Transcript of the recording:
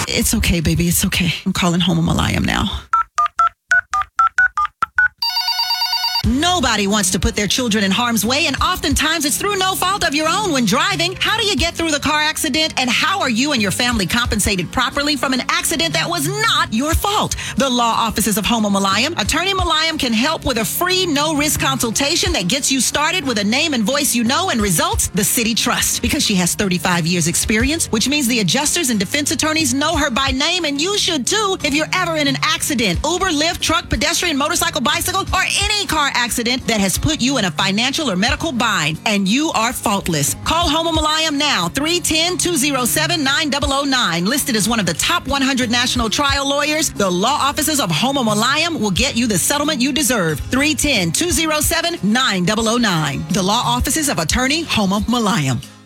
It's okay, baby. It's okay. I'm calling Homa Malayam now. Nobody wants to put their children in harm's way, and oftentimes it's through no fault of your own when driving. How do you get through the car accident, and how are you and your family compensated properly from an accident that was not your fault? The law offices of Homa Malayam. Attorney Malayam can help with a free, no-risk consultation that gets you started with a name and voice you know and results the city trust. Because she has 35 years experience, which means the adjusters and defense attorneys know her by name, and you should too if you're ever in an accident. Uber, Lyft, truck, pedestrian, motorcycle, bicycle, or any car accident that has put you in a financial or medical bind, and you are faultless. Call Homa Malayam now, 310-207-9009. Listed as one of the top 100 national trial lawyers, the law offices of Homa Malayam will get you the settlement you deserve. 310-207-9009. The law offices of attorney Homa Malayam.